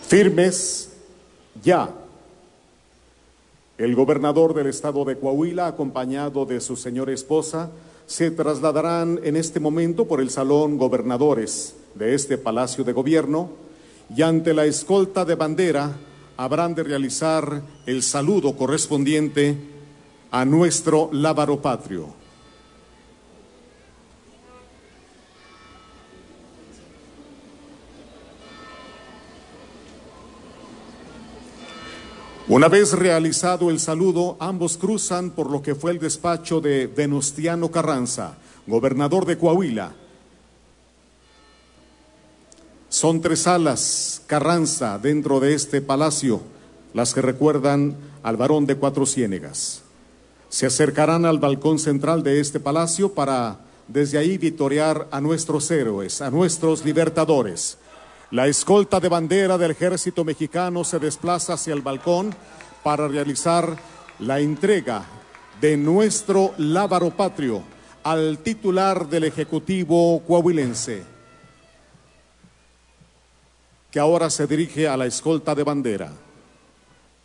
Firmes ya. El gobernador del estado de Coahuila, acompañado de su señora esposa, se trasladarán en este momento por el Salón Gobernadores de este Palacio de Gobierno y ante la escolta de bandera habrán de realizar el saludo correspondiente a nuestro lábaro patrio. Una vez realizado el saludo, ambos cruzan por lo que fue el despacho de Venustiano Carranza, gobernador de Coahuila. Son 3 salas Carranza dentro de este palacio, las que recuerdan al varón de 4 ciénegas. Se acercarán al balcón central de este palacio para desde ahí vitorear a nuestros héroes, a nuestros libertadores. La escolta de bandera del ejército mexicano se desplaza hacia el balcón para realizar la entrega de nuestro lábaro patrio al titular del Ejecutivo coahuilense, que ahora se dirige a la escolta de bandera.